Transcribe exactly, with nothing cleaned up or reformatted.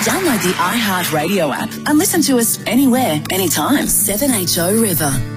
Download the iHeartRadio app and listen to us anywhere, anytime. seven H O River.